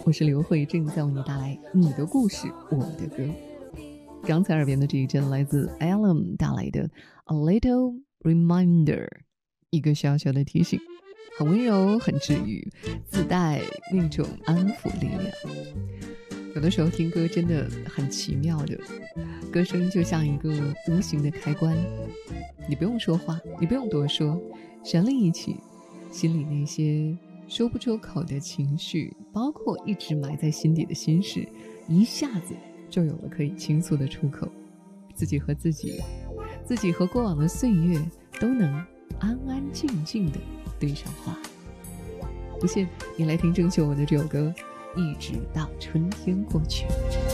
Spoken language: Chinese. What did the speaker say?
我是刘慧，正在为你带来你的故事，我的歌。刚才耳边的这一阵来自 Alan 带来的 A Little Reminder， 一个小小的提醒，很温柔，很治愈，自带那种安抚力量。有的时候听歌真的很奇妙的，歌声就像一个无形的开关，你不用说话，你不用多说，旋律一起，心里那些说不出口的情绪，包括一直埋在心底的心事，一下子就有了可以倾诉的出口。自己和自己，自己和过往的岁月都能安安静静的对上话。不信你来听郑秀文的这首歌，一直到春天过去。